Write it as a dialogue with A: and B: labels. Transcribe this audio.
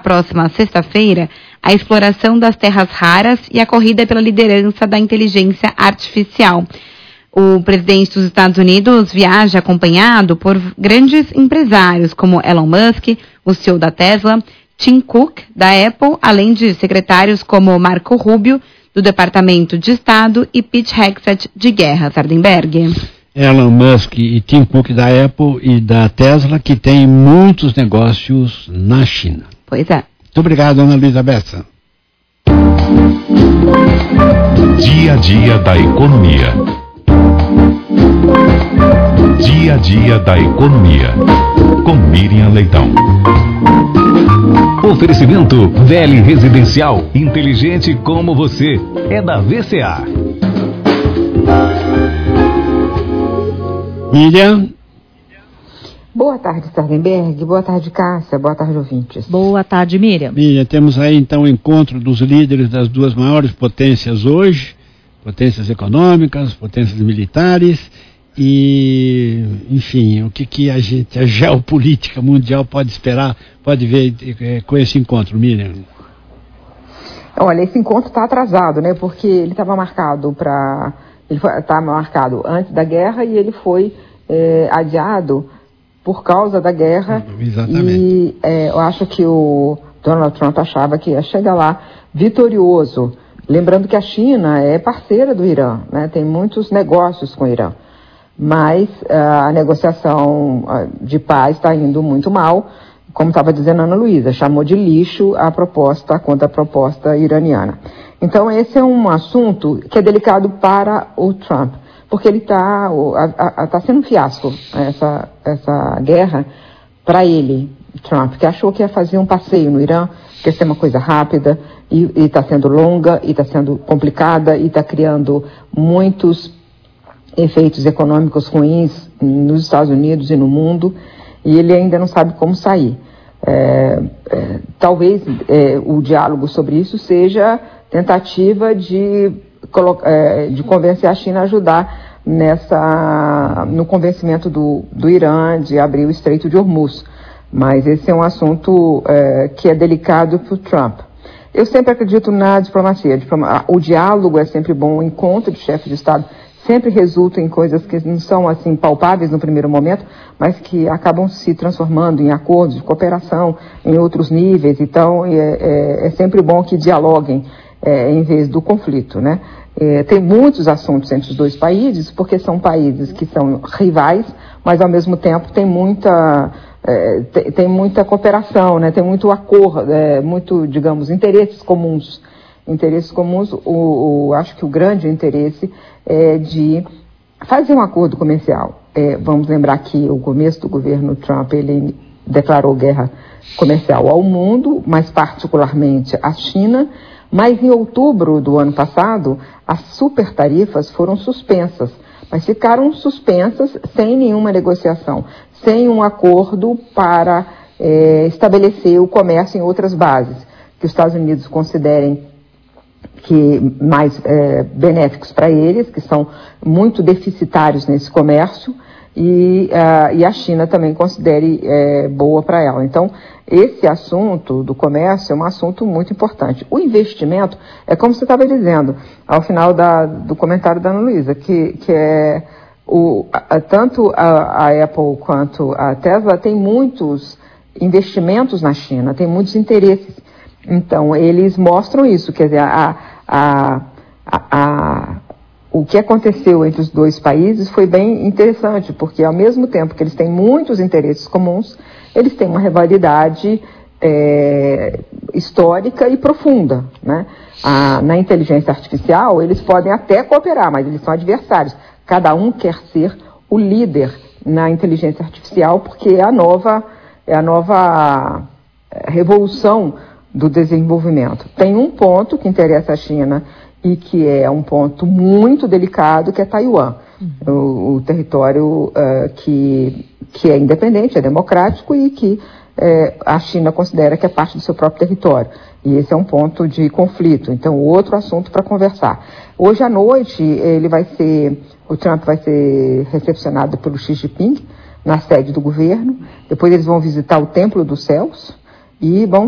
A: próxima sexta-feira, a exploração das terras raras e a corrida pela liderança da inteligência artificial. O presidente dos Estados Unidos viaja acompanhado por grandes empresários como Elon Musk, o CEO da Tesla, Tim Cook, da Apple, além de secretários como Marco Rubio, do Departamento de Estado, e Pete Hegseth, de Guerra, Sardenberg.
B: Elon Musk e Tim Cook da Apple e da Tesla, que tem muitos negócios na China.
A: Pois é.
B: Muito obrigado, Ana Luísa Bessa.
C: Dia a dia da economia. Dia a dia da economia. Com Miriam Leitão. Oferecimento Velho Residencial. Inteligente como você. É da VCA.
B: Miriam.
D: Boa tarde, Sardenberg. Boa tarde, Cássia. Boa tarde, ouvintes.
E: Boa tarde, Miriam.
B: Miriam, temos aí então o encontro dos líderes das duas maiores potências hoje, potências econômicas, potências militares, e, enfim, o que a geopolítica mundial pode esperar, pode ver com esse encontro, Miriam?
D: Olha, esse encontro está atrasado, né? Porque ele estava marcado marcado antes da guerra e ele foi adiado por causa da guerra.
B: Exatamente.
D: E eu acho que o Donald Trump achava que ia chegar lá vitorioso. Lembrando que a China é parceira do Irã, né? Tem muitos negócios com o Irã. Mas a negociação de paz está indo muito mal. Como estava dizendo a Ana Luísa, chamou de lixo a contraproposta iraniana. Então esse é um assunto que é delicado para o Trump, porque ele está sendo um fiasco essa guerra para ele, Trump, que achou que ia fazer um passeio no Irã, que ia ser uma coisa rápida, e está sendo longa, e está sendo complicada, e está criando muitos efeitos econômicos ruins nos Estados Unidos e no mundo, e ele ainda não sabe como sair. Talvez o diálogo sobre isso seja tentativa de convencer a China a ajudar no convencimento do Irã de abrir o Estreito de Hormuz. Mas esse é um assunto que é delicado para o Trump. Eu sempre acredito na diplomacia. O diálogo é sempre bom, o encontro de chefes de Estado sempre resulta em coisas que não são assim palpáveis no primeiro momento, mas que acabam se transformando em acordos de cooperação em outros níveis. Então é sempre bom que dialoguem em vez do conflito, né? Tem muitos assuntos entre os dois países, porque são países que são rivais, mas ao mesmo tempo tem muita cooperação, né? Tem muito acordo, muito, digamos, interesses comuns. Acho que o grande interesse é de fazer um acordo comercial. Vamos lembrar que o começo do governo Trump, ele declarou guerra comercial ao mundo, mas particularmente à China, mas em outubro do ano passado, as super tarifas foram suspensas, mas ficaram suspensas sem nenhuma negociação, sem um acordo para estabelecer o comércio em outras bases, que os Estados Unidos considerem que mais benéficos para eles, que são muito deficitários nesse comércio, e a China também considere boa para ela. Então, esse assunto do comércio é um assunto muito importante. O investimento, é como você estava dizendo, ao final do comentário da Ana Luísa, que tanto a Apple quanto a Tesla tem muitos investimentos na China, tem muitos interesses. Então, eles mostram isso, quer dizer, o que aconteceu entre os dois países foi bem interessante, porque ao mesmo tempo que eles têm muitos interesses comuns, eles têm uma rivalidade histórica e profunda, né? Na inteligência artificial, eles podem até cooperar, mas eles são adversários. Cada um quer ser o líder na inteligência artificial, porque é a nova revolução do desenvolvimento. Tem um ponto que interessa a China e que é um ponto muito delicado, que é Taiwan. O território que é independente, é democrático e que a China considera que é parte do seu próprio território. E esse é um ponto de conflito. Então, outro assunto para conversar. Hoje à noite, o Trump vai ser recepcionado pelo Xi Jinping na sede do governo. Depois eles vão visitar o Templo dos Céus e vão